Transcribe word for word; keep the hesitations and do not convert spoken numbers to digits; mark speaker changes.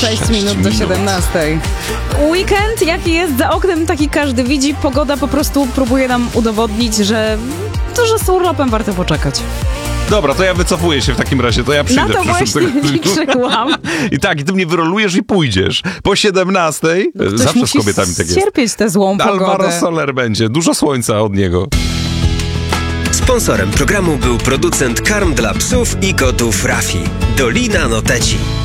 Speaker 1: sześć minut do siedemnastej. Weekend, jaki jest za oknem, taki każdy widzi. Pogoda po prostu próbuje nam udowodnić, że to, że z urlopem warto poczekać.
Speaker 2: Dobra, to ja wycofuję się w takim razie, to ja przyjdę
Speaker 1: Na to
Speaker 2: w przyszłym
Speaker 1: właśnie
Speaker 2: tygodniu.
Speaker 1: liczyłam.
Speaker 2: I tak, i ty mnie wyrolujesz i pójdziesz. Po siedemnastej,
Speaker 1: No, ktoś
Speaker 2: zawsze z
Speaker 1: musi
Speaker 2: kobietami tak jest.
Speaker 1: cierpieć tę złą pogodę.
Speaker 2: Alvaro Soler będzie, dużo słońca od niego.
Speaker 3: Sponsorem programu był producent karm dla psów i kotów Rafi. Dolina Noteci.